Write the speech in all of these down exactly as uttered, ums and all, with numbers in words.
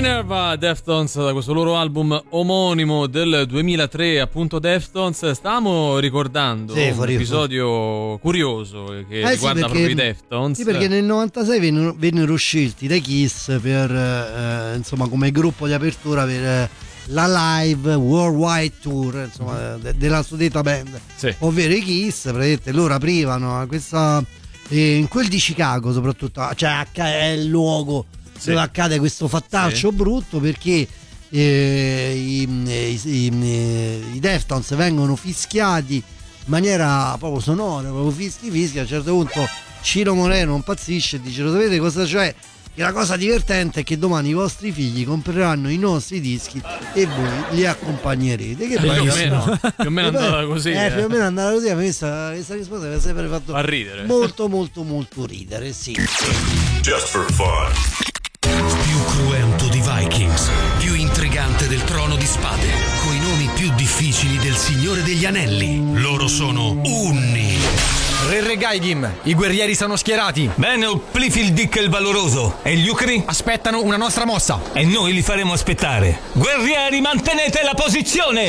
Minerva, Deftones, da questo loro album omonimo del duemilatré, appunto Deftones. Stavamo ricordando sì, un episodio curioso che eh riguarda sì, perché, proprio i Deftones. Sì, perché nel novantasei vennero, vennero scelti dai Kiss per eh, insomma come gruppo di apertura per eh, la Live Worldwide Tour, insomma, de- della suddetta band, sì. ovvero i Kiss. Praticamente loro aprivano a questa eh, in quel di Chicago soprattutto, cioè è il luogo sì. dove accade questo fattaccio sì. brutto, perché eh, i, i, i, i Deftones vengono fischiati in maniera proprio sonora, proprio fischi fischi. A un certo punto Ciro Moreno impazzisce e dice: lo sapete cosa c'è? Che la cosa divertente è che domani i vostri figli compreranno i nostri dischi e voi li accompagnerete. Che più, o meno, più o meno è andata così. Eh, eh. più o meno è andata così. A me questa, questa risposta mi ha sempre fatto a ridere. molto molto molto ridere, sì. Just for fun. Più cruento di Vikings, più intrigante del Trono di Spade, coi nomi più difficili del Signore degli Anelli. Loro sono Unni. Re Regaigim, i guerrieri sono schierati. Bene, Plifil Dick il valoroso. E gli Ukri? Aspettano una nostra mossa. E noi li faremo aspettare. Guerrieri, mantenete la posizione!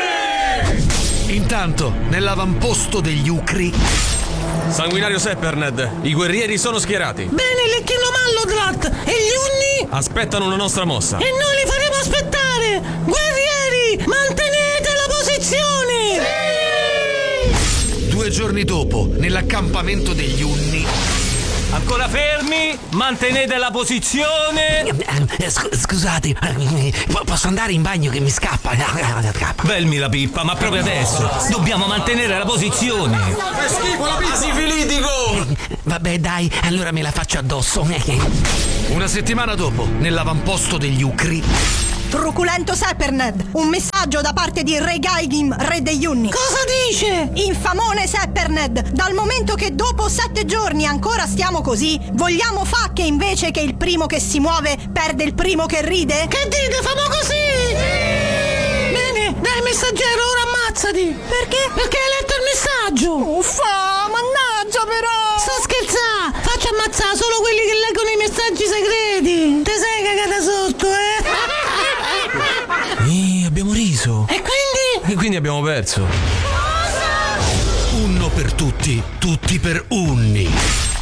Sì! Intanto, nell'avamposto degli Ukri... Sanguinario Sepperned, i guerrieri sono schierati. Bene, Lecchino Mallodrat. E gli Unni? Aspettano una nostra mossa. E noi li faremo aspettare. Guerrieri, mantenete la posizione! Sì! Due giorni dopo, nell'accampamento degli Unni... Ancora fermi? Mantenete la posizione. Scusate, posso andare in bagno che mi scappa? Belmi la pippa, ma proprio adesso. Dobbiamo mantenere la posizione. Che schifo la pippa! Sifilitico! Vabbè, dai, allora me la faccio addosso. Una settimana dopo, nell'avamposto degli Ukri... Truculento Sepperned, un messaggio da parte di Regaigim, re degli Unni. Cosa dice? Infamone Sepperned, dal momento che dopo sette giorni ancora stiamo così, vogliamo fa che invece che il primo che si muove perde il primo che ride? Che dite, famo così? Sì! Bene, dai messaggero, ora ammazzati. Perché? Perché hai letto il messaggio. Uffa, mannaggia però. Sto scherzando, faccio ammazzare solo quelli che leggono i messaggi segreti. Te sei cagata sotto, eh? Eh, abbiamo riso. E quindi? E quindi abbiamo perso. Uno per tutti, tutti per Unni.